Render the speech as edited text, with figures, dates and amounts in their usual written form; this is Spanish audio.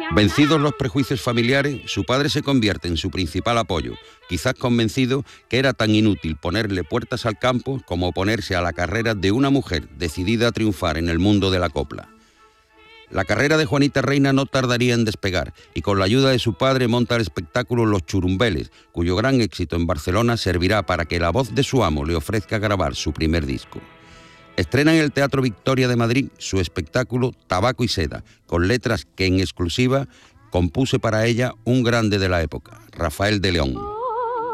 Vencidos los prejuicios familiares, su padre se convierte en su principal apoyo, quizás convencido que era tan inútil ponerle puertas al campo como oponerse a la carrera de una mujer decidida a triunfar en el mundo de la copla. La carrera de Juanita Reina no tardaría en despegar y con la ayuda de su padre monta el espectáculo Los Churumbeles, cuyo gran éxito en Barcelona servirá para que la voz de su amo le ofrezca grabar su primer disco. Estrena en el Teatro Victoria de Madrid su espectáculo Tabaco y Seda, con letras que en exclusiva compuse para ella un grande de la época, Rafael de León.